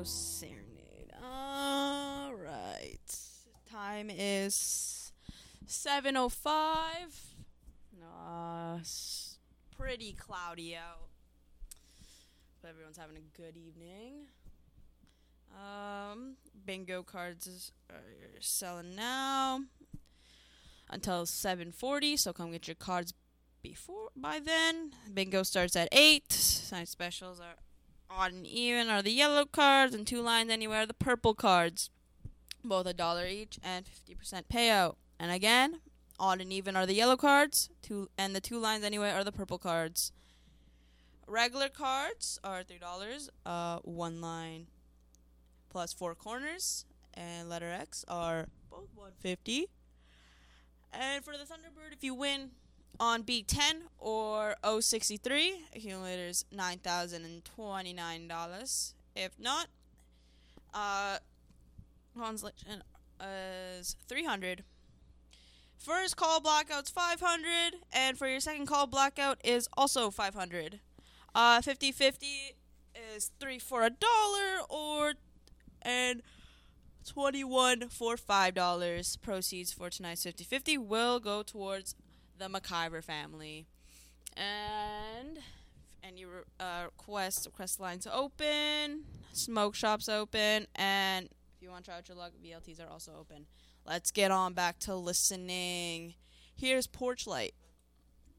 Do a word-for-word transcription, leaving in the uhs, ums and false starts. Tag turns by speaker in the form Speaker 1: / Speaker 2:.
Speaker 1: Bingo Serenade. All right. Time is seven oh five. Uh, s- pretty cloudy out. But everyone's having a good evening. Um, bingo cards is, are selling now until seven forty, so come get your cards before by then. Bingo starts at eight. Side specials are odd and even are the yellow cards, and two lines anywhere are the purple cards. Both a dollar each and fifty percent payout. And again, odd and even are the yellow cards, two and the two lines anywhere are the purple cards. Regular cards are three dollars, uh, one line plus four corners, and letter X are both one fifty. And for the Thunderbird, if you win on B ten or O sixty-three, accumulators nine thousand twenty-nine dollars. If not, uh, consolation is three hundred. First call blackout's five hundred, and for your second call blackout is also five hundred. Uh, fifty-fifty is three for a dollar, or and twenty-one for five dollars. Proceeds for tonight's fifty-fifty will go towards the McIver family. And any uh, request, request lines open, smoke shops open, and if you want to try out your luck, V L Ts are also open. Let's get on back to listening. Here's Porch Light.